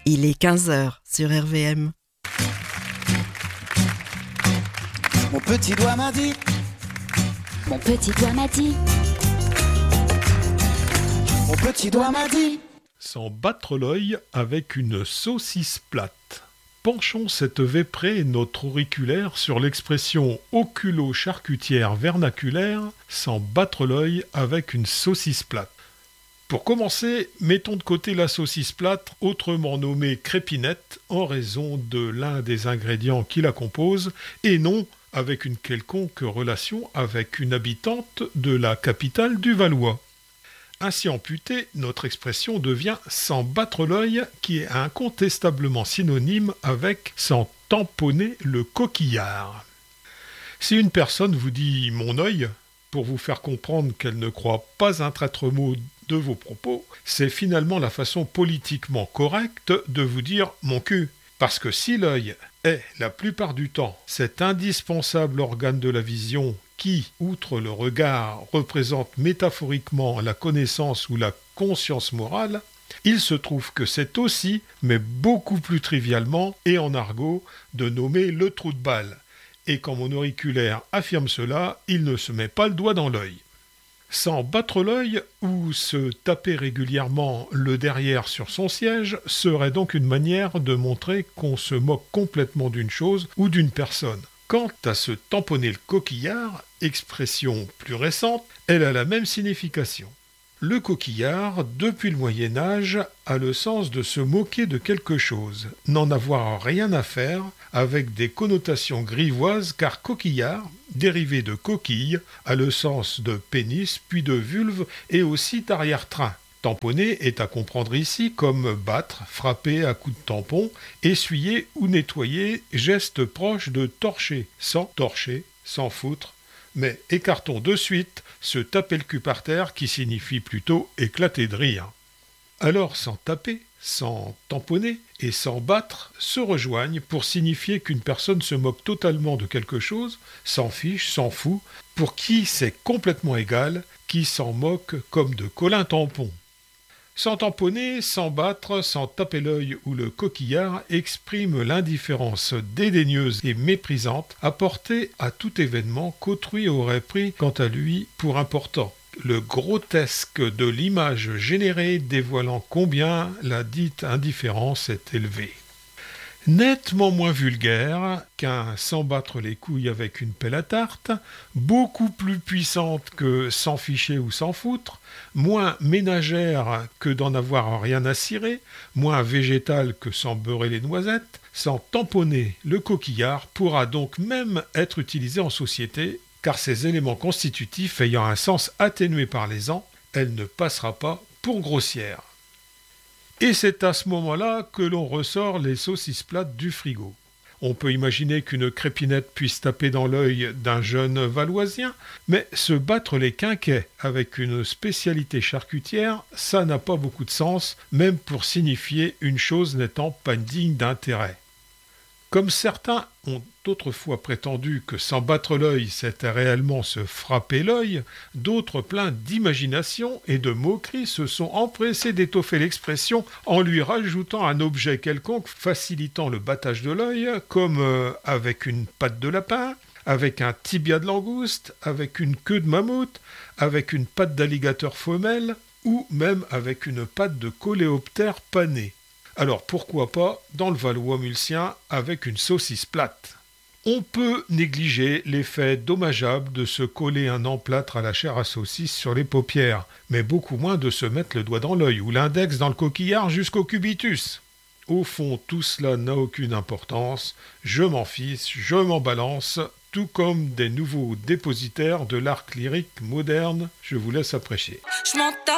Il est 15h sur RVM. Mon petit doigt m'a dit. Mon petit doigt m'a dit. Mon petit doigt m'a dit. Sans battre l'œil avec une saucisse plate. Penchons cette véprée, notre auriculaire, sur l'expression oculo-charcutière vernaculaire, sans battre l'œil avec une saucisse plate. Pour commencer, mettons de côté la saucisse plate, autrement nommée crépinette, en raison de l'un des ingrédients qui la composent, et non avec une quelconque relation avec une habitante de la capitale du Valois. Ainsi amputée, notre expression devient « sans battre l'œil » qui est incontestablement synonyme avec « sans tamponner le coquillard ». Si une personne vous dit « mon œil », pour vous faire comprendre qu'elle ne croit pas un traître mot de vos propos, c'est finalement la façon politiquement correcte de vous dire « mon cul ». Parce que si l'œil est, la plupart du temps, cet indispensable organe de la vision qui, outre le regard, représente métaphoriquement la connaissance ou la conscience morale, il se trouve que c'est aussi, mais beaucoup plus trivialement et en argot, de nommer le trou de balle. Et quand mon auriculaire affirme cela, il ne se met pas le doigt dans l'œil. Sans battre l'œil ou se taper régulièrement le derrière sur son siège serait donc une manière de montrer qu'on se moque complètement d'une chose ou d'une personne. Quant à se tamponner le coquillard, expression plus récente, elle a la même signification. Le coquillard, depuis le Moyen-Âge, a le sens de se moquer de quelque chose, n'en avoir rien à faire, avec des connotations grivoises, car coquillard, dérivé de coquille, a le sens de pénis, puis de vulve et aussi d'arrière-train. Tamponner est à comprendre ici comme battre, frapper à coups de tampon, essuyer ou nettoyer, geste proche de torcher, sans foutre, mais écartons de suite se taper le cul par terre qui signifie plutôt éclater de rire. Alors sans taper, sans tamponner et sans battre se rejoignent pour signifier qu'une personne se moque totalement de quelque chose, s'en fiche, s'en fout, pour qui c'est complètement égal, qui s'en moque comme de Colin Tampon. Sans tamponner, sans battre, sans taper l'œil ou le coquillard exprime l'indifférence dédaigneuse et méprisante apportée à tout événement qu'autrui aurait pris quant à lui pour important. Le grotesque de l'image générée dévoilant combien la dite indifférence est élevée. Nettement moins vulgaire qu'un sans battre les couilles avec une pelle à tarte, beaucoup plus puissante que sans ficher ou sans foutre, moins ménagère que d'en avoir rien à cirer, moins végétale que sans beurrer les noisettes, sans tamponner le coquillard pourra donc même être utilisé en société, car ces éléments constitutifs ayant un sens atténué par les ans, elle ne passera pas pour grossière. Et c'est à ce moment-là que l'on ressort les saucisses plates du frigo. On peut imaginer qu'une crépinette puisse taper dans l'œil d'un jeune valoisien, mais se battre les quinquets avec une spécialité charcutière, ça n'a pas beaucoup de sens, même pour signifier une chose n'étant pas digne d'intérêt. Comme certains ont autrefois prétendu que sans battre l'œil, c'était réellement se frapper l'œil, d'autres pleins d'imagination et de moquerie se sont empressés d'étoffer l'expression en lui rajoutant un objet quelconque facilitant le battage de l'œil, comme avec une patte de lapin, avec un tibia de langouste, avec une queue de mammouth, avec une patte d'alligator femelle, ou même avec une patte de coléoptère pané. Alors pourquoi pas dans le Valois-Mulsien avec une saucisse plate? On peut négliger l'effet dommageable de se coller un emplâtre à la chair à saucisse sur les paupières, mais beaucoup moins de se mettre le doigt dans l'œil ou l'index dans le coquillard jusqu'au cubitus. Au fond, tout cela n'a aucune importance, je m'en fiche, je m'en balance, tout comme des nouveaux dépositaires de l'art lyrique moderne, je vous laisse apprécier.